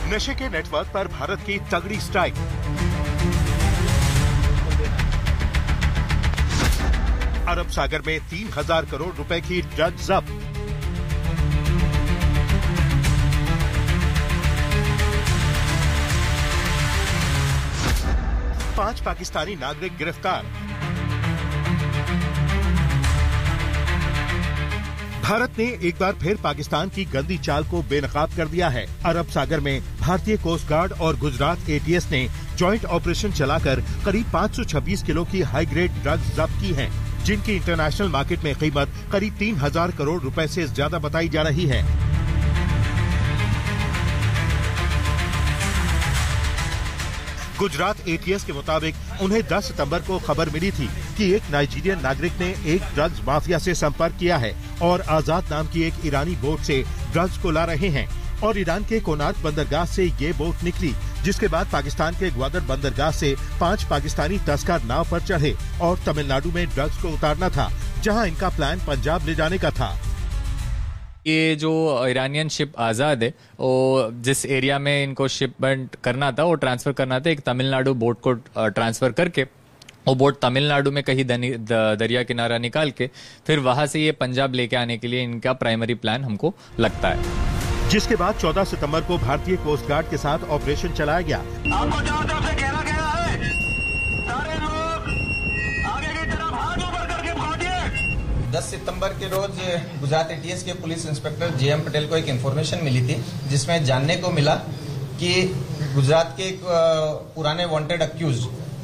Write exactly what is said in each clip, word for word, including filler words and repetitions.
नशे के नेटवर्क पर भारत की तगड़ी स्ट्राइक। अरब सागर में तीन हजार करोड़ रुपए की ड्रग्स जब्त। पांच पाकिस्तानी नागरिक गिरफ्तार। भारत ने एक बार फिर पाकिस्तान की गंदी चाल को बेनकाब कर दिया है। अरब सागर में भारतीय कोस्ट गार्ड और गुजरात एटीएस ने जॉइंट ऑपरेशन चलाकर करीब पाँच सौ छब्बीस किलो की हाई ग्रेड ड्रग्स जब्त की हैं, जिनकी इंटरनेशनल मार्केट में कीमत करीब तीन हजार करोड़ रुपए से ज्यादा बताई जा रही है। गुजरात एटीएस के मुताबिक उन्हें दस सितंबर को खबर मिली थी कि एक नाइजीरियन नागरिक ने एक ड्रग्स माफिया से संपर्क किया है और आजाद नाम की एक ईरानी बोट से ड्रग्स को ला रहे हैं और ईरान के कोनार्क बंदरगाह से ये बोट निकली, जिसके बाद पाकिस्तान के ग्वादर बंदरगाह से पांच पाकिस्तानी तस्कर नाव पर चढ़े और तमिलनाडु में ड्रग्स को उतारना था, जहां इनका प्लान पंजाब ले जाने का था। ये जो ईरानियन शिप आज़ाद है, वो जिस एरिया में इनको शिपमेंट करना था वो ट्रांसफर करना था, एक तमिलनाडु बोट को ट्रांसफर करके वो बोट तमिलनाडु में कहीं दरिया किनारा निकाल के फिर वहां से ये पंजाब लेके आने के लिए इनका प्राइमरी प्लान हमको लगता है। जिसके बाद चौदह सितंबर को भारतीय कोस्ट गार्ड के साथ ऑपरेशन चलाया गया। आपको चारों तरफ से घेरा गया है, सारे लोग आगे की तरफ हाथ ऊपर करके पहुंचिए। दस सितंबर के रोज गुजरात एटीएस के पुलिस इंस्पेक्टर जेएम पटेल को एक इन्फॉर्मेशन मिली थी, जिसमें जानने को मिला कि गुजरात के एक पुराने वांटेड अक्यूज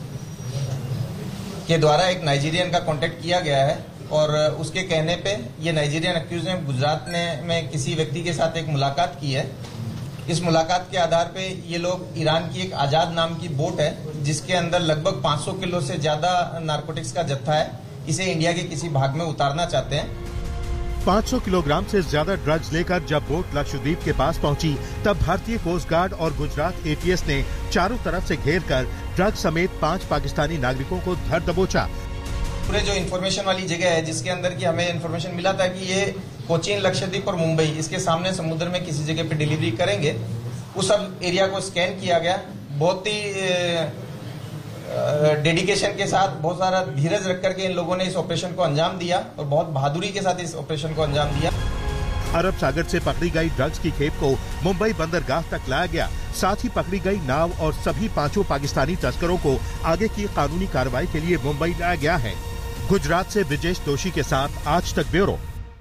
के द्वारा एक नाइजीरियन का कांटेक्ट किया गया है और उसके कहने पे ये नाइजीरियन अक्यूज ने गुजरात ने में किसी व्यक्ति के साथ एक मुलाकात की है। इस मुलाकात के आधार पे ये लोग ईरान की एक आजाद नाम की बोट है, जिसके अंदर लगभग पाँच सौ किलो से ज्यादा नारकोटिक्स का जत्था है, इसे इंडिया के किसी भाग में उतारना चाहते हैं। पाँच सौ किलोग्राम से ज्यादा ड्रग्स लेकर जब बोट लक्षद्वीप के पास पहुंची, तब भारतीय कोस्ट गार्ड और गुजरात एटीएस ने चारों तरफ से घेर कर ड्रग्स समेत पांच पाकिस्तानी नागरिकों को धर दबोचा। पूरे जो इन्फॉर्मेशन वाली जगह है, जिसके अंदर की हमें इन्फॉर्मेशन मिला था कि ये कोचीन, लक्षद्वीप और मुंबई इसके सामने समुद्र में किसी जगह पे डिलीवरी करेंगे, उस सब एरिया को स्कैन किया गया। बहुत ही डेडिकेशन के साथ, बहुत सारा धीरज रख करके इन लोगों ने इस ऑपरेशन को अंजाम दिया और बहुत बहादुरी के साथ इस ऑपरेशन को अंजाम दिया। अरब सागर से पकड़ी गई ड्रग्स की खेप को मुंबई बंदरगाह तक लाया गया। साथ ही पकड़ी गई नाव और सभी पांचों पाकिस्तानी तस्करों को आगे की कानूनी कार्रवाई के लिए मुंबई लाया गया है। गुजरात से ब्रिजेश दोषी के साथ आज तक ब्यूरो।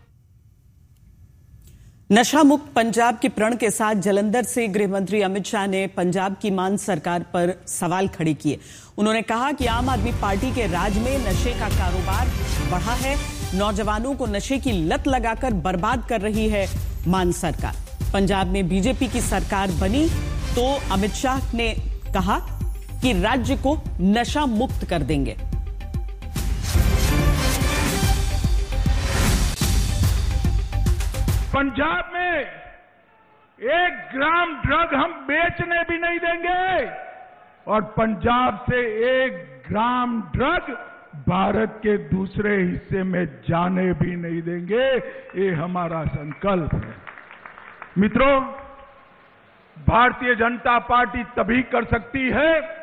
नशा मुक्त पंजाब के प्रण के साथ जलंधर से गृह मंत्री अमित शाह ने पंजाब की मान सरकार पर सवाल खड़े किए। उन्होंने कहा कि आम आदमी पार्टी के राज में नशे का कारोबार बढ़ा है, नौजवानों को नशे की लत लगाकर बर्बाद कर रही है मान सरकार। पंजाब में बीजेपी की सरकार बनी तो अमित शाह ने कहा कि राज्य को नशा मुक्त कर देंगे। पंजाब में एक ग्राम ड्रग हम बेचने भी नहीं देंगे और पंजाब से एक ग्राम ड्रग भारत के दूसरे हिस्से में जाने भी नहीं देंगे। ये हमारा संकल्प है। मित्रों, भारतीय जनता पार्टी तभी कर सकती है